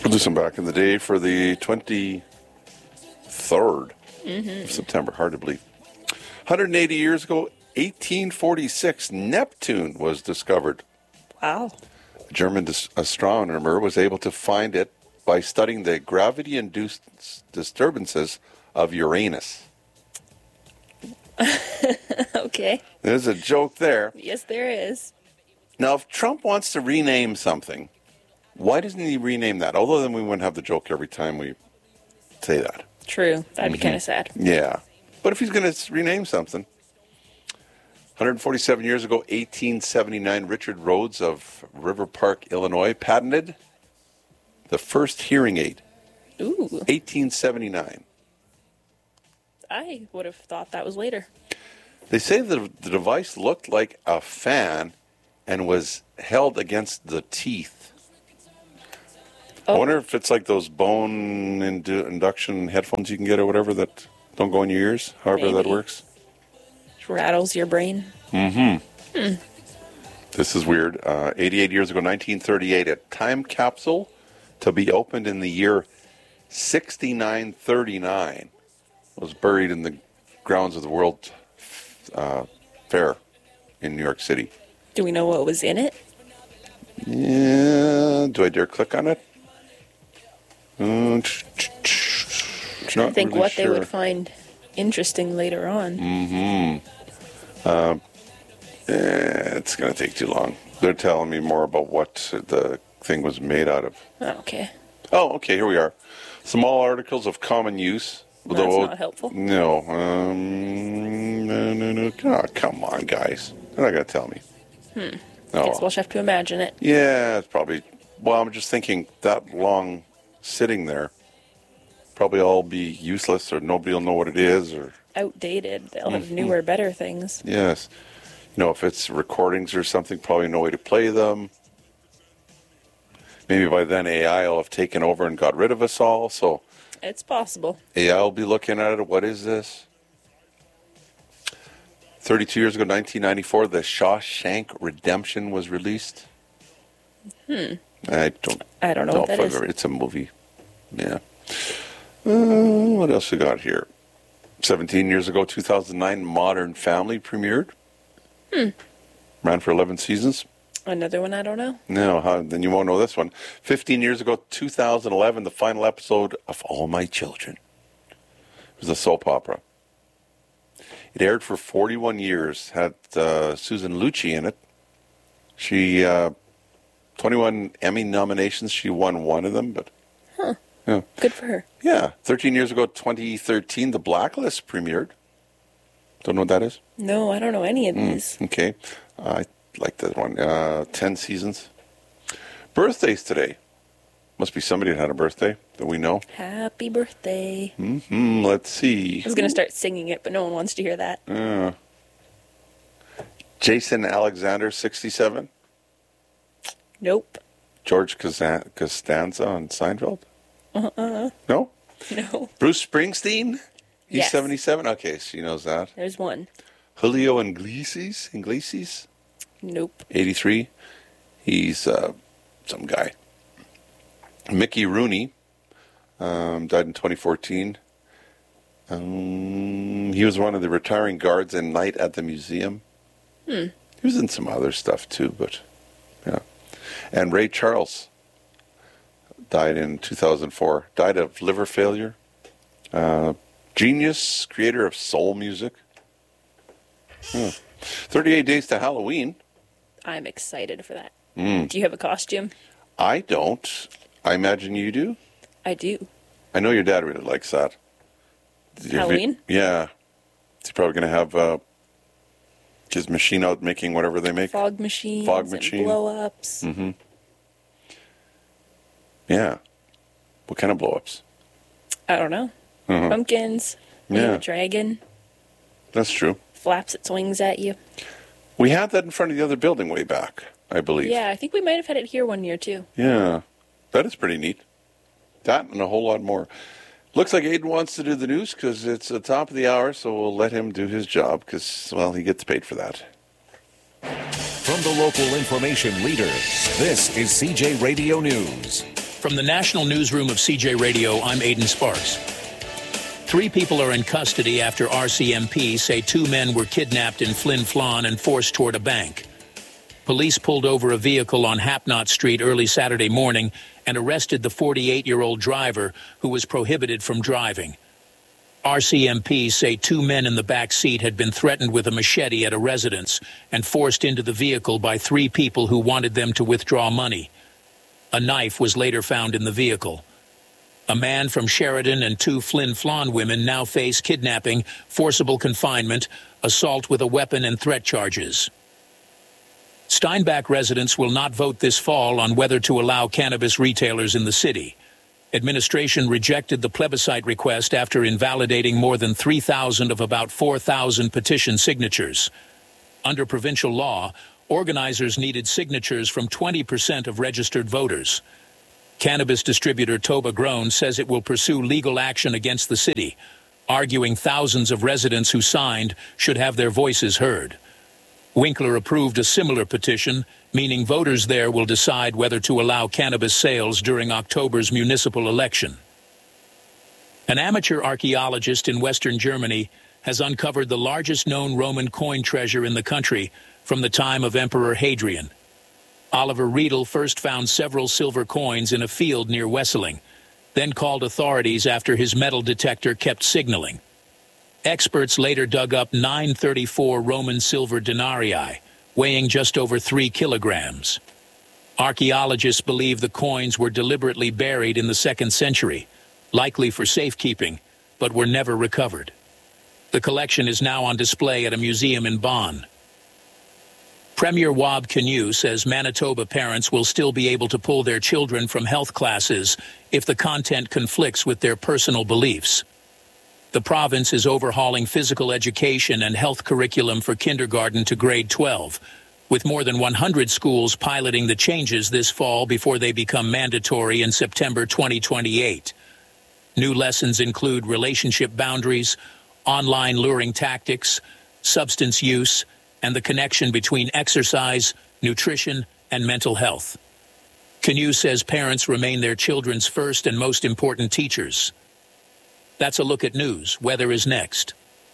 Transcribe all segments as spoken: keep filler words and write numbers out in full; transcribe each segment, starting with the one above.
We'll do some back in the day for the twenty-third mm-hmm. of September. Hard to believe. one hundred eighty years ago, eighteen forty-six, Neptune was discovered. Wow. A German dis- astronomer was able to find it by studying the gravity-induced disturbances of Uranus. Okay. There's a joke there. Yes, there is. Now, if Trump wants to rename something, why doesn't he rename that? Although then we wouldn't have the joke every time we say that. True. That'd be mm-hmm. kind of sad. Yeah. But if he's going to rename something. one hundred forty-seven years ago, eighteen seventy-nine, Richard Rhodes of River Park, Illinois, patented the first hearing aid. Ooh. eighteen seventy-nine. I would have thought that was later. They say that the device looked like a fan and was held against the teeth. Oh. I wonder if it's like those bone indu- induction headphones you can get or whatever that don't go in your ears, however Maybe. that works. It rattles your brain. Mm-hmm. Hmm. This is weird. Uh, eighty-eight years ago, nineteen thirty-eight, a time capsule to be opened in the year sixty-nine thirty-nine was buried in the grounds of the World uh, Fair in New York City. Do we know what was in it? Yeah. Do I dare click on it? Uh, I'm trying to think really what sure. they would find interesting later on. Mm-hmm. Uh, eh, it's going to take too long. They're telling me more about what the thing was made out of. Oh, okay. Oh, okay, here we are. Small articles of common use. No, that's not helpful. No. Um, no, no, no. Oh, come on, guys. They're not going to tell me. Hmm. Oh. Guess we'll have to imagine it. Yeah, it's probably... Well, I'm just thinking that long sitting there, probably all be useless or nobody will know what it is or... Outdated. They'll have mm-hmm. newer, better things. Yes. You know, if it's recordings or something, probably no way to play them. Maybe by then A I will have taken over and got rid of us all, so... It's possible. A I will be looking at it. What is this? thirty-two years ago, nineteen ninety-four, The Shawshank Redemption was released. Hmm. I don't. I don't know what that is. Ever, it's a movie. Yeah. Uh, what else we got here? seventeen years ago, two thousand nine, Modern Family premiered. Hmm. Ran for eleven seasons. Another one I don't know. No, huh? Then you won't know this one. fifteen years ago, two thousand eleven, the final episode of All My Children. It was a soap opera. It aired for forty-one years, had uh, Susan Lucci in it. She, uh, twenty-one Emmy nominations, she won one of them, but... Huh. Yeah. Good for her. Yeah. thirteen years ago, twenty thirteen, The Blacklist premiered. Don't know what that is? No, I don't know any of these. Mm, okay. I like that one. Uh, ten seasons. Birthdays today. Must be somebody that had a birthday that we know. Happy birthday. Mm-hmm. Let's see. I was going to start singing it, but no one wants to hear that. Uh, Jason Alexander, sixty-seven. Nope. George Costanza on Seinfeld? Uh-uh. No? No. Bruce Springsteen? He's yes. seventy-seven? Okay, she knows that. There's one. Julio Iglesias? Iglesias? Nope. eighty-three. He's uh, some guy. Mickey Rooney um, died in twenty fourteen. Um, he was one of the retiring guards in Night at the Museum. Hmm. He was in some other stuff too, but yeah. And Ray Charles died in two thousand four. Died of liver failure. Uh, genius, creator of soul music. Hmm. thirty-eight days to Halloween. I'm excited for that. Mm. Do you have a costume? I don't. I imagine you do. I do. I know your dad really likes that. Halloween? Yeah. He's probably going to have uh, his machine out making whatever they make. Fog machines. Fog machine. And blow-ups. Mm-hmm. Yeah. What kind of blow-ups? I don't know. Uh-huh. Pumpkins. Maybe Yeah. a dragon. That's true. Flaps that swings at you. We had that in front of the other building way back, I believe. Yeah, I think we might have had it here one year, too. Yeah. That is pretty neat. That and a whole lot more. Looks like Aiden wants to do the news because it's the top of the hour, so we'll let him do his job because, well, he gets paid for that. From the local information leader, this is C J Radio News. From the National Newsroom of C J Radio, I'm Aidan Sparks. Three people are in custody after R C M P say two men were kidnapped in Flin Flon and forced toward a bank. Police pulled over a vehicle on Hapnot Street early Saturday morning and arrested the forty-eight-year-old driver who was prohibited from driving. R C M P say two men in the back seat had been threatened with a machete at a residence and forced into the vehicle by three people who wanted them to withdraw money. A knife was later found in the vehicle. A man from Sheridan and two Flin Flon women now face kidnapping, forcible confinement, assault with a weapon, and threat charges. Steinbach residents will not vote this fall on whether to allow cannabis retailers in the city. Administration rejected the plebiscite request after invalidating more than three thousand of about four thousand petition signatures. Under provincial law, organizers needed signatures from twenty percent of registered voters. Cannabis distributor Toba Grown says it will pursue legal action against the city, arguing thousands of residents who signed should have their voices heard. Winkler approved a similar petition, meaning voters there will decide whether to allow cannabis sales during October's municipal election. An amateur archaeologist in Western Germany has uncovered the largest known Roman coin treasure in the country from the time of Emperor Hadrian. Oliver Riedel first found several silver coins in a field near Wesseling, then called authorities after his metal detector kept signaling. Experts later dug up nine thirty-four Roman silver denarii, weighing just over three kilograms. Archaeologists believe the coins were deliberately buried in the second century, likely for safekeeping, but were never recovered. The collection is now on display at a museum in Bonn. Premier Wab Kinew says Manitoba parents will still be able to pull their children from health classes if the content conflicts with their personal beliefs. The province is overhauling physical education and health curriculum for kindergarten to grade twelve, with more than one hundred schools piloting the changes this fall before they become mandatory in September twenty twenty-eight. New lessons include relationship boundaries, online luring tactics, substance use, and the connection between exercise, nutrition, and mental health. Kinew says parents remain their children's first and most important teachers. That's a look at news. Weather is next.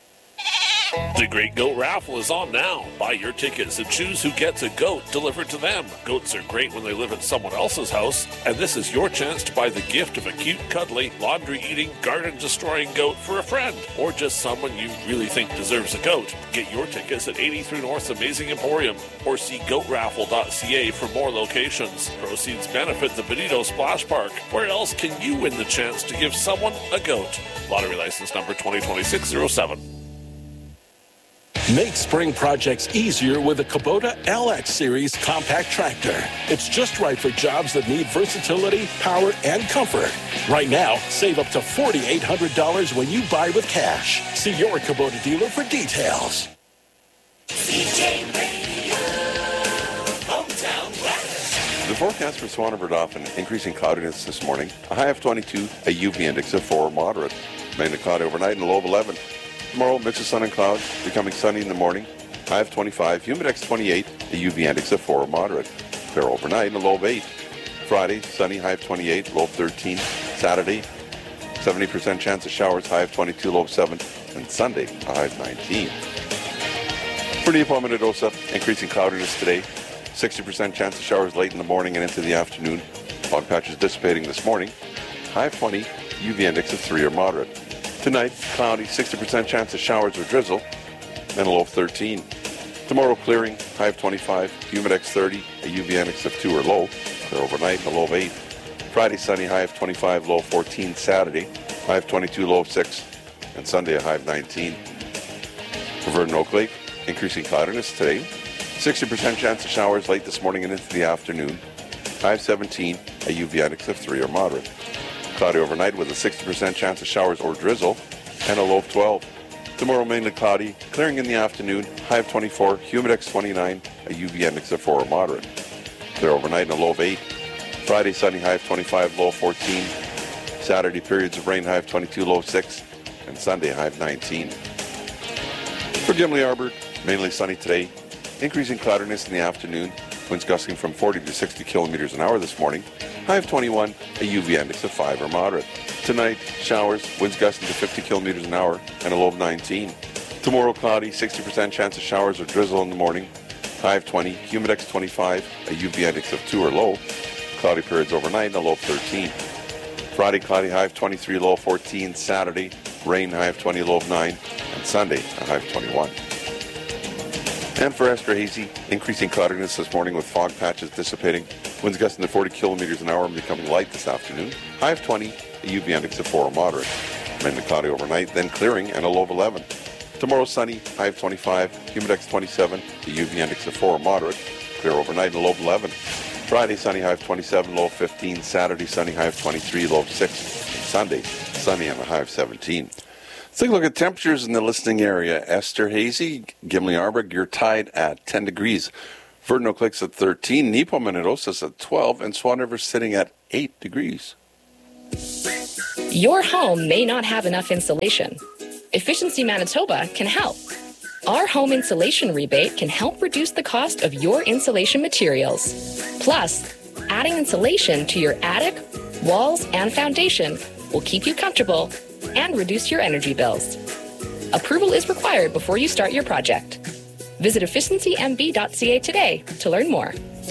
The Great Goat Raffle is on now. Buy your tickets and choose who gets a goat delivered to them. Goats are great when they live in someone else's house, and this is your chance to buy the gift of a cute, cuddly, laundry-eating, garden-destroying goat for a friend, or just someone you really think deserves a goat. Get your tickets at eighty-three North's Amazing Emporium, or see goat raffle dot c a for more locations. Proceeds benefit the Benito Splash Park. Where else can you win the chance to give someone a goat? Lottery license number twenty twenty-six oh seven. Make spring projects easier with the Kubota L X Series compact tractor. It's just right for jobs that need versatility, power, and comfort. Right now, save up to four thousand eight hundred dollars when you buy with cash. See your Kubota dealer for details. C J Radio, hometown weather. The forecast for Swan River Dauphin, increasing cloudiness this morning. A high of twenty-two, a U V index of four, moderate. Mainly cloudy overnight and a low of eleven. Tomorrow, mix of sun and cloud, becoming sunny in the morning. High of twenty-five, humidex twenty-eight, a U V index of four, moderate. Clear overnight and a low of eight. Friday, sunny, high of twenty-eight, low of thirteen. Saturday, seventy percent chance of showers, high of twenty-two, low of seven. And Sunday, a high of nineteen. For the appointment at O S A, increasing cloudiness today. sixty percent chance of showers late in the morning and into the afternoon. Fog patches dissipating this morning. High of twenty, U V index of three or moderate. Tonight, cloudy, sixty percent chance of showers or drizzle, and a low of thirteen. Tomorrow, clearing, high of twenty-five, humidex thirty, a U V index of two or low, clear overnight, and a low of eight. Friday, sunny, high of twenty-five, low of fourteen. Saturday, high of twenty-two, low of six, and Sunday, a high of nineteen. For Vernon Oak Lake, increasing cloudiness today, sixty percent chance of showers late this morning and into the afternoon, high of seventeen, a U V index of three or moderate. Cloudy overnight with a sixty percent chance of showers or drizzle, and a low of twelve. Tomorrow mainly cloudy, clearing in the afternoon, high of twenty-four, humidex twenty-nine, a U V index of four or moderate. Clear overnight and a low of eight. Friday sunny, high of twenty-five, low of fourteen. Saturday periods of rain, high of twenty-two, low of six, and Sunday high of nineteen. For Gimli Arbor, mainly sunny today, increasing cloudiness in the afternoon, winds gusting from forty to sixty kilometers an hour this morning. High of twenty-one, a U V index of five or moderate. Tonight, showers, winds gusting to fifty kilometers an hour, and a low of nineteen. Tomorrow, cloudy, sixty percent chance of showers or drizzle in the morning. High of twenty, humidex twenty-five, a U V index of two or low. Cloudy periods overnight, and a low of thirteen. Friday, cloudy, high of twenty-three, low of fourteen. Saturday, rain, high of twenty, low of nine. And Sunday, a high of twenty-one. And for Esterhazy, increasing cloudiness this morning with fog patches dissipating. Winds gusting to forty kilometers an hour and becoming light this afternoon. High of twenty, a U V index of four or moderate. Mainly cloudy overnight, then clearing and a low of eleven. Tomorrow sunny, high of twenty-five, humidex twenty-seven, a U V index of four or moderate. Clear overnight and a low of eleven. Friday sunny, high of twenty-seven, low of fifteen. Saturday sunny, high of twenty-three, low of six. And Sunday sunny and a high of seventeen. Let's take a look at temperatures in the listening area. Esterhazy, Gimli Arbor, you're tied at ten degrees. Verdun Clicks at thirteen, Nepomuceno at twelve, and Swan River sitting at eight degrees. Your home may not have enough insulation. Efficiency Manitoba can help. Our home insulation rebate can help reduce the cost of your insulation materials. Plus, adding insulation to your attic, walls, and foundation will keep you comfortable and reduce your energy bills. Approval is required before you start your project. Visit efficiency m b dot c a today to learn more.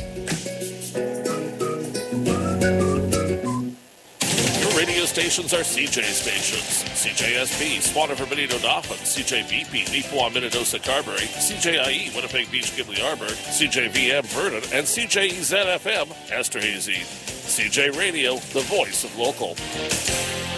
Your radio stations are C J stations. C J S P, Swan River, Benito Dauphin, C J V P, Neepawa, Minnedosa, Carberry, C J I E, Winnipeg Beach, Gimli Arbor, C J V M, Vernon, and C J E Z F M, Esterhazy. C J Radio, the voice of local.